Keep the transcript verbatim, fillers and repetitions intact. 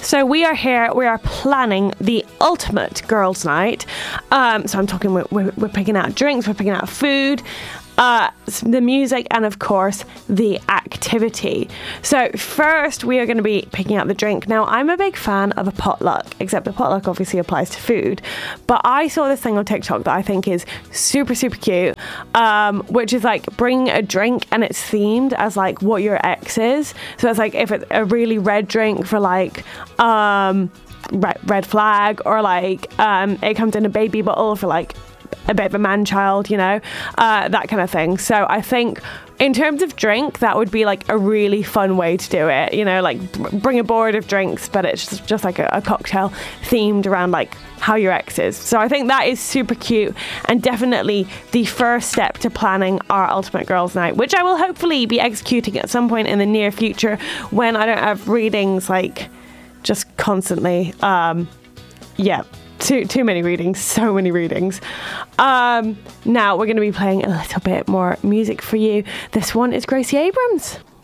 So we are here, we are planning the ultimate girls' night. Um, so I'm talking, we're, we're, we're picking out drinks, we're picking out food, uh, the music, and of course, the activity. So first, we are going to be picking out the drink. Now, I'm a big fan of a potluck, except the potluck obviously applies to food. But I saw this thing on TikTok that I think is super, super cute, um, which is like bring a drink and it's themed as like what your ex is. So it's like if it's a really red drink for like, um, red, red flag, or like um, it comes in a baby bottle for like a bit of a man-child, you know, uh, that kind of thing. So I think in terms of drink, that would be like a really fun way to do it, you know, like bring a board of drinks, but it's just, just like a, a cocktail themed around like how your ex is. So I think that is super cute and definitely the first step to planning our ultimate girls' night, which I will hopefully be executing at some point in the near future when I don't have readings like just constantly. Um, yeah. Too too many readings, so many readings. Um, now we're going to be playing a little bit more music for you. This one is Gracie Abrams.